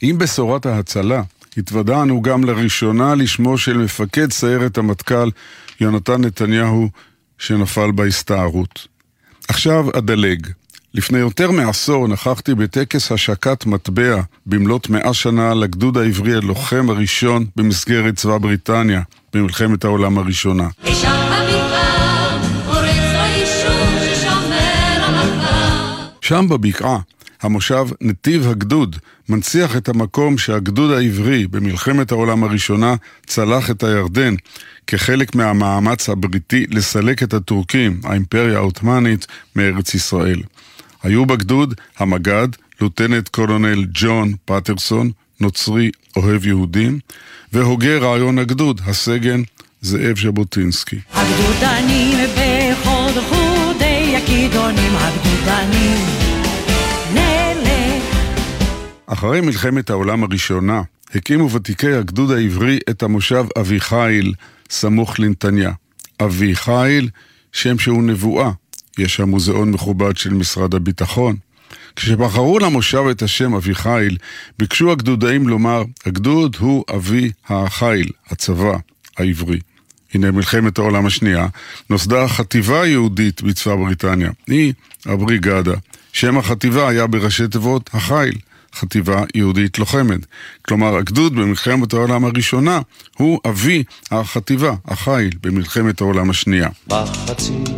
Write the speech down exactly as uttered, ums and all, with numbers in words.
עם בשורת ההצלה התוודענו גם לראשונה לשמו של מפקד סיירת המטכ"ל יונתן נתניהו שנפל בהסתערות. עכשיו אדלג. לפני יותר מעשור נכחתי בטקס השקת מטבע במלאת מאה שנה לגדוד העברי הלוחם הראשון במסגרת צבא בריטניה במלחמת העולם הראשונה. שם בבקעה, המושב נתיב הגדוד מנציח את המקום שהגדוד העברי במלחמת העולם הראשונה צלח את הירדן כחלק מהמאמץ הבריטי לסלק את הטורקים, האימפריה העות'מאנית, מארץ ישראל. היו בגדוד המגד, לוטננט קולונל ג'ון פטרסון, נוצרי אוהב יהודים, והוגה רעיון הגדוד, הסגן זאב ז'בוטינסקי. הגדודנים בחוד חודי הכידונים, הגדודנים נלך. אחרי מלחמת העולם הראשונה, הקימו ותיקי הגדוד העברי את המושב אביחיל, סמוך לנתניה. אביחיל, שם שהוא נבואה. יש שם מוזיאון מכובד של משרד הביטחון. כשבחרו למושב את השם אביחיל, ביקשו הגדודאים לומר, הגדוד הוא אבי החיל, הצבא העברי. הנה מלחמת העולם השנייה, נוסדה החטיבה היהודית בצבא בריטניה. היא הבריגדה. שם החטיבה היה בראשי תיבות החיל, חטיבה יהודית לוחמת. כלומר, הגדוד במלחמת העולם הראשונה הוא אבי החטיבה, החיל, במלחמת העולם השנייה. בחצי